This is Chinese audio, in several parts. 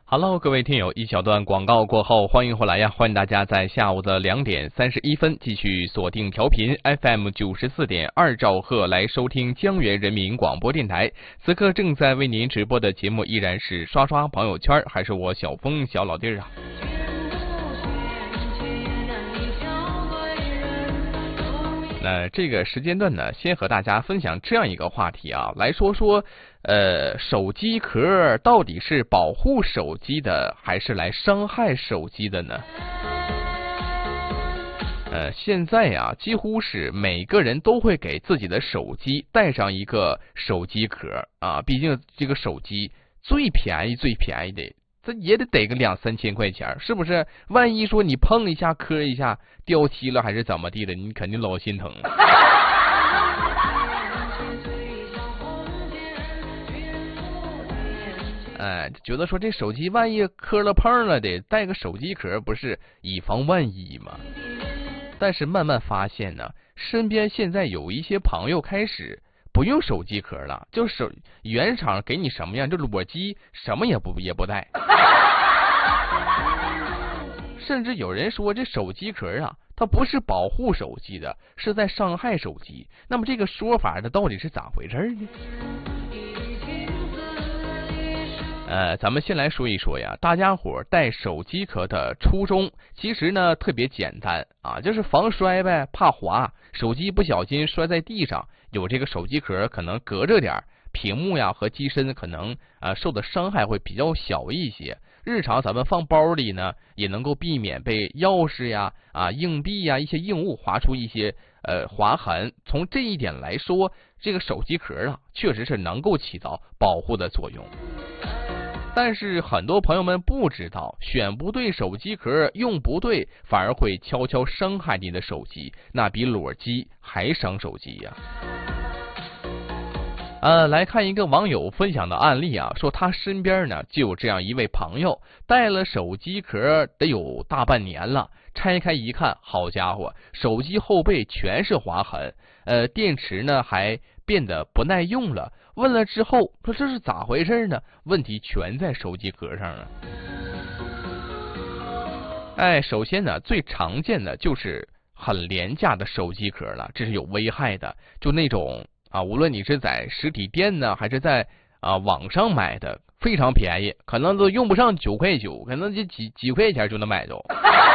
Hello，各位听友，一小段广告过后，欢迎回来呀！欢迎大家在下午的2点31分继续锁定调频 FM 94.2兆赫来收听江源人民广播电台。此刻正在为您直播的节目依然是刷刷朋友圈，还是我小峰小老弟啊。那这个时间段呢，先和大家分享这样一个话题啊，来说说手机壳到底是保护手机的，还是来伤害手机的呢？现在呀，几乎是每个人都会给自己的手机带上一个手机壳啊，毕竟这个手机最便宜的。这也得个2-3千块钱，是不是？万一说你碰一下磕一下掉漆了还是怎么地的，你肯定老心疼。觉得说这手机万一磕了碰了的，带个手机壳不是以防万一吗？但是慢慢发现呢，身边现在有一些朋友开始不用手机壳了，就是原厂给你什么样，就裸机什么也不带。甚至有人说这手机壳啊，它不是保护手机的，是在伤害手机。那么这个说法呢，到底是咋回事呢？咱们先来说一说呀，大家伙带手机壳的初衷，其实呢特别简单啊，就是防摔呗，怕滑，手机不小心摔在地上，有这个手机壳可能隔着点，屏幕呀和机身可能受的伤害会比较小一些。日常咱们放包里呢，也能够避免被钥匙呀、硬币呀一些硬物划出一些划痕。从这一点来说，这个手机壳啊，确实是能够起到保护的作用。但是很多朋友们不知道，选不对手机壳，用不对，反而会悄悄伤害你的手机，那比裸机还伤手机呀。来看一个网友分享的案例啊，说他身边呢就有这样一位朋友，带了手机壳得有大半年了，拆开一看，好家伙，手机后背全是划痕，电池呢还变得不耐用了。问了之后，说这是咋回事呢？问题全在手机壳上了。首先呢，最常见的就是很廉价的手机壳了，这是有危害的，就那种无论你是在实体店呢，还是在网上买的，非常便宜，可能都用不上9块9，可能就几块钱就能买着。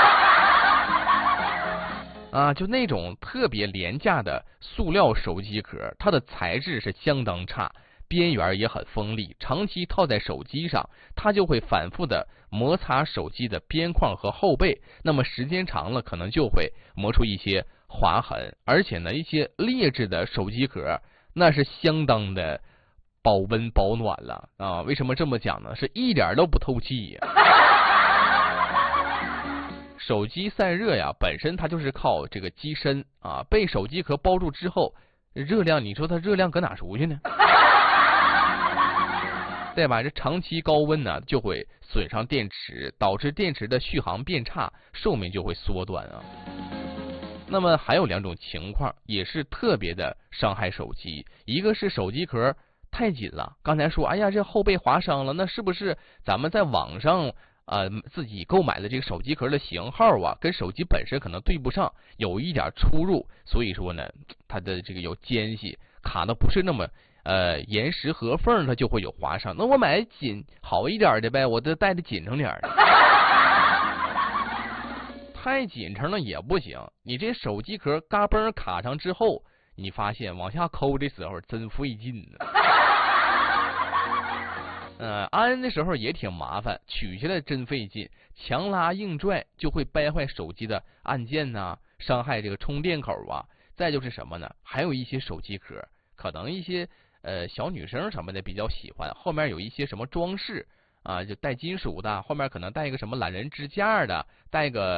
就那种特别廉价的塑料手机壳，它的材质是相当差，边缘也很锋利，长期套在手机上，它就会反复的摩擦手机的边框和后背，那么时间长了，可能就会磨出一些划痕。而且呢，一些劣质的手机壳那是相当的保温保暖了啊！为什么这么讲呢？是一点都不透气呀。手机散热呀，本身它就是靠这个机身被手机壳包住之后，热量你说它热量搁哪出去呢？对吧？这长期高温呢，就会损伤电池，导致电池的续航变差，寿命就会缩短啊。那么还有2种情况也是特别的伤害手机，一个是手机壳太紧了，刚才说哎呀这后背划伤了，那是不是咱们在网上自己购买的这个手机壳的型号跟手机本身可能对不上，有一点出入，所以说呢它的这个有间隙，卡的不是那么严实合缝，它就会有划伤。那我买紧好一点的呗，我这带的紧成点的。太紧成了也不行，你这手机壳嘎嘣卡上之后，你发现往下抠的时候真费劲呢。安的时候也挺麻烦，取下来真费劲，强拉硬拽就会掰坏手机的按键呐，伤害这个充电口啊。再就是什么呢？还有一些手机壳，可能一些小女生什么的比较喜欢，后面有一些什么装饰就带金属的，后面可能带一个什么懒人支架的，带个